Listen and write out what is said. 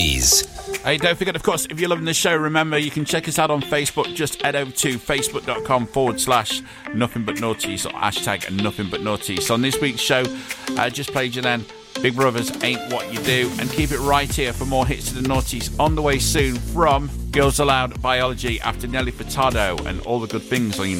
Hey, don't forget, of course, if you're loving the show, remember you can check us out on Facebook. Just head over to facebook.com/Nothing But Naughties or hashtag Nothing But Naughties. So on this week's show, just played you then Big Brothers Ain't What You Do, and keep it right here for more hits to the naughties on the way soon from Girls Aloud Biology after Nelly Furtado and All the Good Things on your